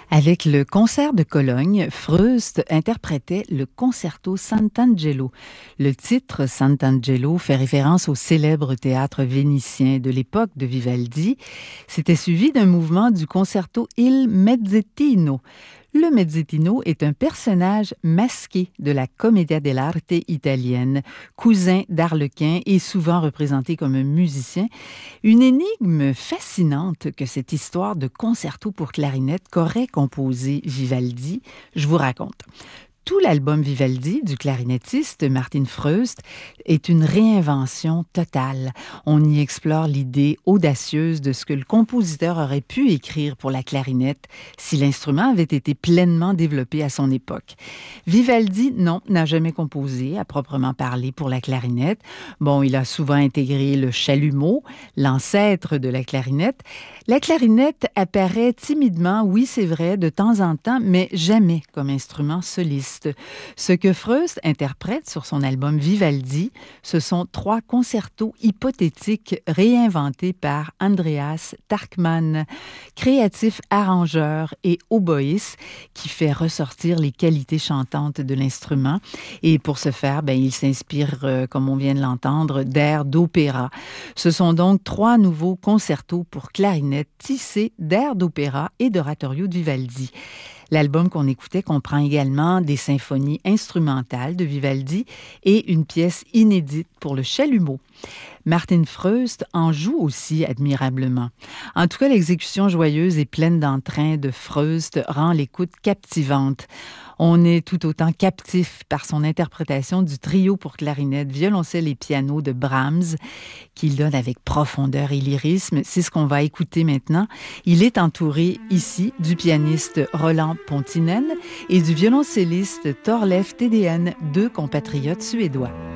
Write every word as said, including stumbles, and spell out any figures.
Avec le concert de Cologne, Freust interprétait le concerto Sant'Angelo. Le titre Sant'Angelo fait référence au célèbre théâtre vénitien de l'époque de Vivaldi. C'était suivi d'un mouvement du concerto Il Mezzettino. Le Mezzettino est un personnage masqué de la commedia dell'arte italienne, cousin d'Arlequin et souvent représenté comme un musicien. Une énigme fascinante que cette histoire de concerto pour clarinette qu'aurait composé Vivaldi. Je vous raconte. Tout l'album Vivaldi du clarinettiste Martin Freust est une réinvention totale. On y explore l'idée audacieuse de ce que le compositeur aurait pu écrire pour la clarinette si l'instrument avait été pleinement développé à son époque. Vivaldi, non, n'a jamais composé à proprement parler pour la clarinette. Bon, il a souvent intégré le chalumeau, l'ancêtre de la clarinette. La clarinette apparaît timidement, oui c'est vrai, de temps en temps, mais jamais comme instrument soliste. Ce que Freust interprète sur son album Vivaldi, ce sont trois concertos hypothétiques réinventés par Andreas Tarkman, créatif arrangeur et oboïste qui fait ressortir les qualités chantantes de l'instrument. Et pour ce faire, ben, il s'inspire, euh, comme on vient de l'entendre, d'airs d'opéra. Ce sont donc trois nouveaux concertos pour clarinette tissés d'airs d'opéra et d'oratorio de Vivaldi. L'album qu'on écoutait comprend également des symphonies instrumentales de Vivaldi et une pièce inédite pour le chalumeau. Martin Freust en joue aussi admirablement. En tout cas, l'exécution joyeuse et pleine d'entrain de Freust rend l'écoute captivante. On est tout autant captif par son interprétation du trio pour clarinette, violoncelle et piano de Brahms, qu'il donne avec profondeur et lyrisme. C'est ce qu'on va écouter maintenant. Il est entouré ici du pianiste Roland Pontinen et du violoncelliste Thorleif Thedéen, deux compatriotes suédois.